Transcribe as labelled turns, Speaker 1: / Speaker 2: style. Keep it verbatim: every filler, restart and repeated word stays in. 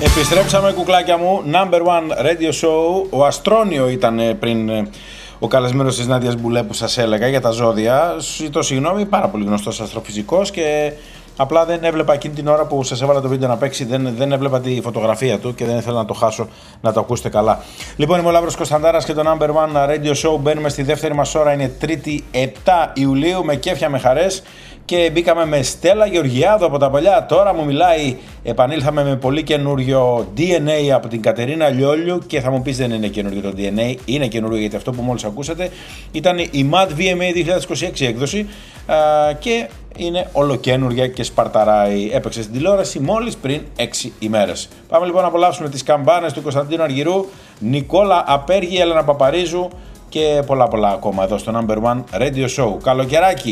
Speaker 1: Επιστρέψαμε, κουκλάκια μου. Number one radio show. Ο Αστρόνιο ήταν πριν ο καλεσμένος της Νάντιας Μπουλέ που σας έλεγα για τα ζώδια. Ζητώ συγγνώμη, πάρα πολύ γνωστός αστροφυσικός και απλά δεν έβλεπα εκείνη την ώρα που σας έβαλα το βίντεο να παίξει. Δεν, δεν έβλεπα τη φωτογραφία του και δεν ήθελα να το χάσω, να το ακούσετε καλά. Λοιπόν, είμαι ο Λαύρος Κωνσταντάρας και το Number one radio show. Μπαίνουμε στη δεύτερη μας ώρα. Είναι Τρίτη επτά Ιουλίου, με κέφια, με χαρές. Και μπήκαμε με Στέλλα Γεωργιάδου από τα παλιά. Τώρα μου μιλάει, επανήλθαμε με πολύ καινούριο ντι εν έι από την Κατερίνα Λιόλιου. Και θα μου πεις, δεν είναι καινούριο το ντι εν έι, είναι καινούριο γιατί αυτό που μόλις ακούσατε ήταν η Mad βι εμ έι είκοσι είκοσι έξι έκδοση α, και είναι ολοκένουργια και σπαρταράει. Έπαιξε στην τηλεόραση μόλις πριν έξι ημέρες. Πάμε λοιπόν να απολαύσουμε τις καμπάνες του Κωνσταντίνου Αργυρού, Νικόλα Απέργη, Έλενα Παπαρίζου και πολλά πολλά ακόμα εδώ στο Number one Radio Show. Καλοκαιράκι!